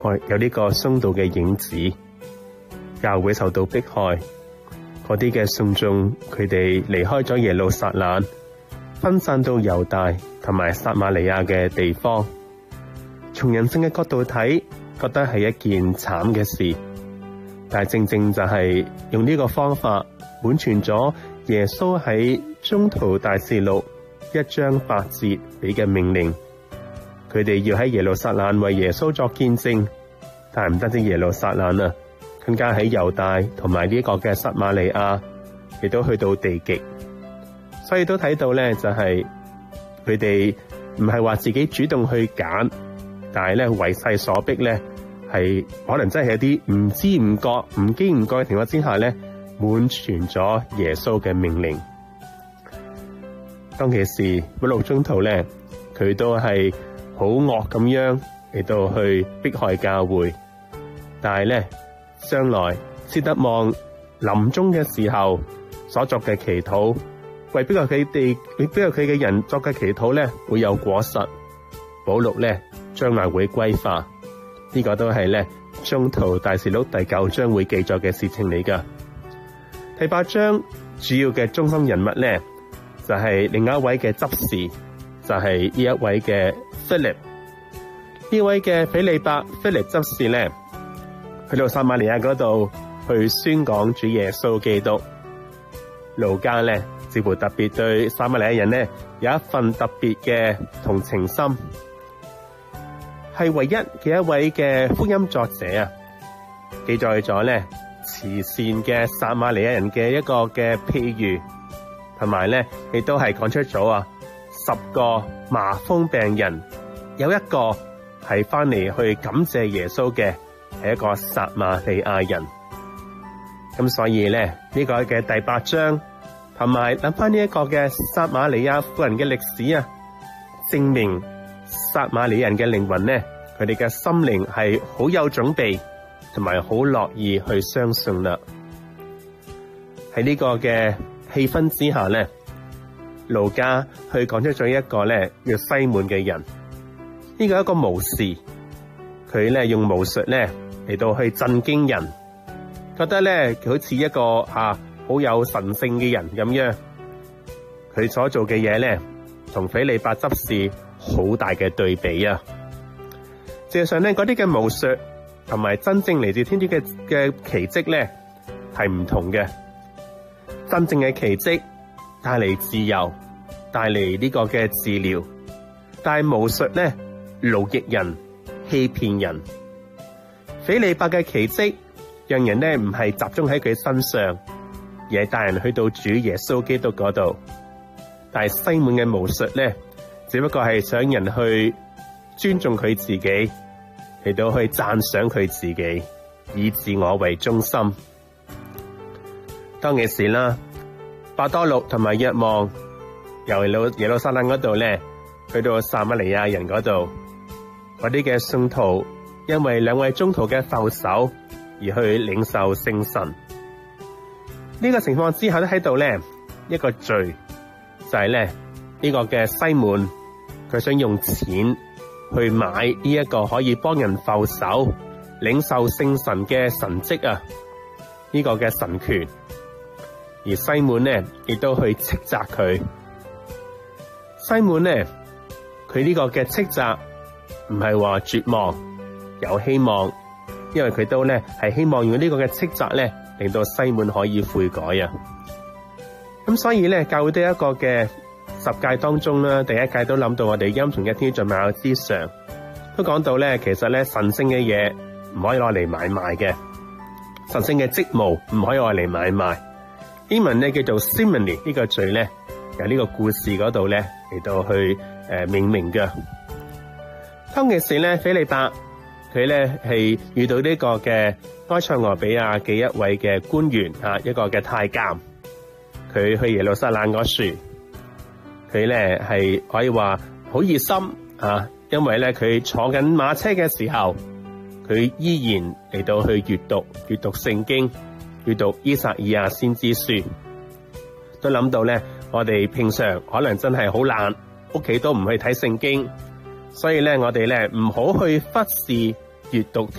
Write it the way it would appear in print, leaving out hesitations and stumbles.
有呢個殉道嘅影子，教會受到迫害，嗰啲嘅信眾佢哋離開咗耶路撒冷，分散到猶大同埋撒瑪利亞嘅地方。從人性嘅角度睇，覺得係一件慘嘅事，但係正正就係用呢個方法滿全咗耶穌喺宗徒大事錄1章8節俾嘅命令。佢哋要喺耶路撒冷為耶穌作見證，但係唔單止耶路撒冷啊，更加喺猶大同埋呢個嘅撒瑪利亞，亦都去到地極。所以都睇到咧，就係佢哋唔係話自己主動去揀，但係咧為勢所逼咧，係可能真係有啲唔知唔覺、唔經唔覺嘅情況之下咧，滿全咗耶穌嘅命令。當其時嗰六宗徒咧，佢都係好惡咁樣嚟到去迫害教會，但係咧將來斯德望臨終嘅時候所作嘅祈禱，為逼害佢嘅人作嘅祈禱咧，會有果實。保祿咧將來會歸化，呢個都係咧宗徒大事錄第9章會記載嘅事情嚟噶。第8章主要嘅中心人物咧，就係另一位嘅執事，就係呢一位嘅腓力。呢位嘅腓利伯腓力執事咧，去到撒瑪利亞嗰度去宣講主耶穌基督。路加咧似乎特別對撒瑪利亞人咧有一份特別嘅同情心，係唯一嘅一位嘅福音作者啊，記載咗咧慈善嘅撒瑪利亞人嘅一個嘅譬喻，同埋咧亦都係講出咗10個麻風病人有一個係翻嚟去感謝耶穌嘅係一個撒瑪利亞人。咁所以咧呢個嘅第8章同埋諗翻呢一個嘅撒瑪利亞婦人嘅歷史啊，證明撒瑪利亞人嘅靈魂咧，佢哋嘅心靈係好有準備，同埋好樂意去相信啦。喺呢個嘅氣氛之下咧，路加去講出咗一個咧叫西滿嘅人，呢個係一個巫師，佢咧用巫術咧嚟到去震驚人，覺得咧佢好似一個好有神性嘅人咁樣。佢所做嘅嘢咧，同腓利伯執事好大嘅對比啊！事實上咧，嗰啲嘅巫術同埋真正嚟自天主嘅奇蹟咧係唔同嘅。真正嘅奇蹟帶嚟自由，帶嚟呢個嘅治療，但係巫術咧奴役人、欺騙人。腓利伯嘅奇蹟讓人咧唔係集中喺佢身上，而係帶人去到主耶穌基督嗰度。但係西滿嘅巫術咧，只不過係想人去尊重佢自己，嚟到去讚賞佢自己，以自我為中心。當其時啦，伯多祿同埋若望由耶路撒冷嗰度咧，去到撒瑪利亞人嗰度，嗰啲嘅信徒因為兩位宗徒嘅浮手而去領受聖神。呢個情況之下咧，喺度咧一個罪就係咧呢個嘅西滿，佢想用錢去買呢一個可以幫人浮手領受聖神嘅神蹟啊，呢個嘅神權。而西滿咧亦都去斥責佢。西滿咧佢呢個嘅斥責唔係話絕望，有希望，因為佢都咧係希望用呢個嘅斥責咧令到西滿可以悔改啊。咁所以咧教會呢一個嘅10誡當中咧，第一誡都諗到我哋欽崇一天在萬有之上，都講到咧其實咧神聖嘅嘢唔可以攞嚟買賣嘅，神聖嘅職務唔可以攞嚟買賣。英文咧叫做 simony 呢個罪咧，由呢個故事嗰度咧嚟到去命名嘅。當其時咧，腓利伯佢咧係遇到呢個嘅埃塞俄比亞嘅一位嘅官員一個嘅太監，佢去耶路撒冷嗰處，佢咧係可以話好熱心因為咧佢坐緊馬車嘅時候，佢依然嚟到去閱讀聖經，閱讀依撒意亞先知書。都諗到咧，我哋平常可能真係好懶，屋企都唔去睇聖經，所以咧我哋咧唔好去忽視閱讀